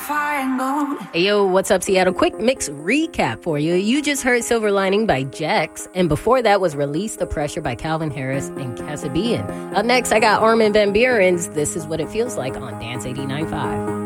Hey, yo, what's up, Seattle? Quick mix recap for you. You just heard Silver Lining by Jex, and before that was Release the Pressure by Calvin Harris and Kasabian. Up next, I got Armin van Buuren's This Is What It Feels Like on Dance 89.5.